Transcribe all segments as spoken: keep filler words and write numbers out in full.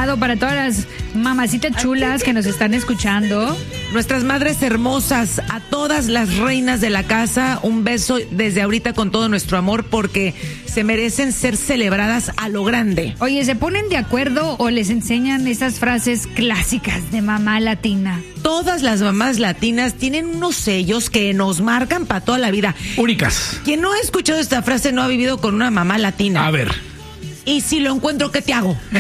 lado para todas las mamacitas chulas que nos están escuchando. Nuestras madres hermosas, a todas las reinas de la casa, un beso desde ahorita con todo nuestro amor porque se merecen ser celebradas a lo grande. Oye, ¿se ponen de acuerdo o les enseñan esas frases clásicas de mamá latina? Todas las mamás latinas tienen unos sellos que nos marcan para toda la vida. Únicas. Quien no ha escuchado esta frase no ha vivido con una mamá latina. A ver. Y si lo encuentro, ¿qué te hago? Y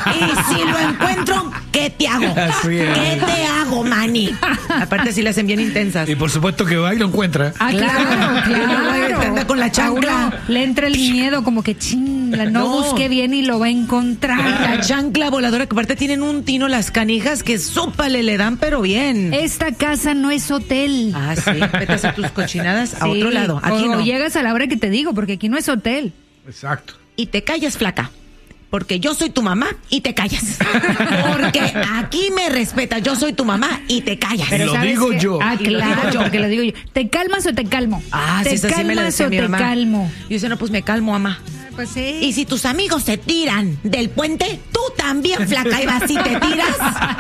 si lo encuentro, ¿qué te hago? Así es. ¿Qué te hago, mani? Aparte así las hacen bien intensas. Y por supuesto que va y lo encuentra. Ah, claro, claro. Te anda con la chancla. A uno le entra el miedo como que chinga, no, No. busque bien y lo va a encontrar. La chancla voladora, que aparte tienen un tino las canijas que súpale le dan, pero bien. Esta casa no es hotel. Ah, sí, vete a hacer tus cochinadas a Sí. otro lado. Aquí o no. llegas a la hora que te digo, porque aquí no es hotel. Exacto. Y te callas, flaca. Porque yo soy tu mamá y te callas. Porque aquí me respetas. Yo soy tu mamá y te callas. Pero lo ¿sabes digo qué? yo. Ah, Y lo digo claro, yo. porque lo digo yo. ¿Te calmas o te calmo? Ah, ¿Te sí, esa sí me la calmas decía o mi te mamá. calmo? Yo decía, no, pues me calmo, mamá. Pues sí. Y si tus amigos se tiran del puente, tú también, flaca. Y vas y te tiras.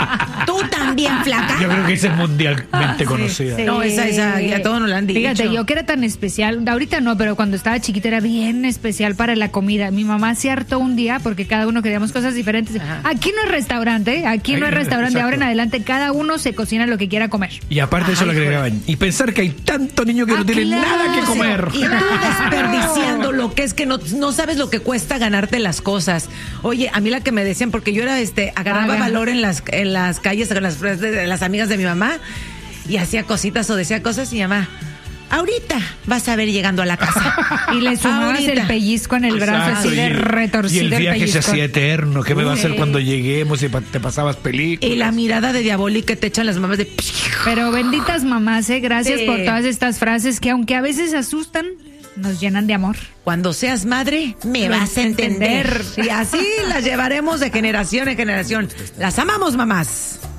Tú también, flaca. Yo creo que esa es mundialmente conocida. sí. No, esa, esa, ya todos nos la han dicho. Fíjate, yo que era tan especial, ahorita no, pero cuando estaba chiquita era bien especial para la comida. Mi mamá se hartó un día porque cada uno queríamos cosas diferentes. Ajá. Aquí no es restaurante, aquí no Ay, es restaurante, exacto. ahora en adelante cada uno se cocina lo que quiera comer. Y aparte de eso Ay, le agregaban. Y pensar que hay tanto niño que Ah, no tienen claro. nada que comer. Y tú desperdiciando lo que es que no, no sabes lo que cuesta ganarte las cosas. Oye, a mí la que me decían, porque yo era, este, agarraba Haga. valor en las, en las calles, con las, de las amigas de mi mamá, y hacía cositas o decía cosas, y mi mamá, ahorita vas a ver llegando a la casa. Y le sumabas Ahorita. el pellizco en el brazo Exacto, así de y el- retorcido. Y el viaje se pellizco. hacía eterno. ¿Qué me va a hacer Sí. cuando lleguemos y pa- te pasabas películas? Y la mirada de diabólica que te echan las mamás de... Pero benditas mamás, ¿eh? Gracias Sí. por todas estas frases que aunque a veces asustan, nos llenan de amor. Cuando seas madre, me Lo vas a entender. entender. Y así las llevaremos de generación en generación. Las amamos, mamás.